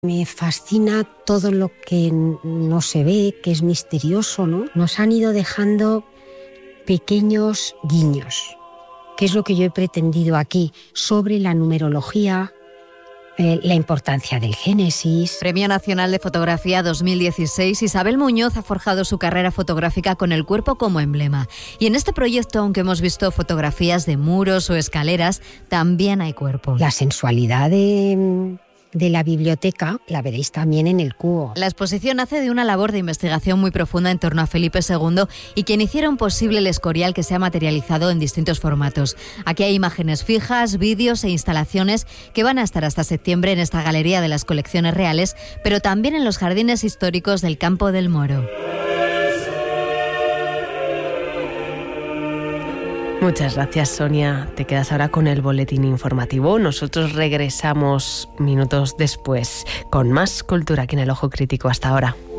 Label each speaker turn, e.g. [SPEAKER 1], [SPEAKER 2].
[SPEAKER 1] Me fascina todo lo que no se ve, que es misterioso, ¿no? Nos han ido dejando pequeños guiños, que es lo que yo he pretendido aquí, sobre la numerología, la importancia del Génesis.
[SPEAKER 2] Premio Nacional de Fotografía 2016, Isabel Muñoz ha forjado su carrera fotográfica con el cuerpo como emblema. Y en este proyecto, aunque hemos visto fotografías de muros o escaleras, también hay cuerpo.
[SPEAKER 1] La sensualidad de la biblioteca la veréis también en el cubo.
[SPEAKER 2] La exposición nace de una labor de investigación muy profunda en torno a Felipe II y quien hicieron posible el Escorial, que se ha materializado en distintos formatos. Aquí hay imágenes fijas, vídeos e instalaciones que van a estar hasta septiembre en esta galería de las colecciones reales, pero también en los jardines históricos del Campo del Moro.
[SPEAKER 3] Muchas gracias, Sonia. Te quedas ahora con el boletín informativo. Nosotros regresamos minutos después con más cultura aquí en El Ojo Crítico. Hasta ahora.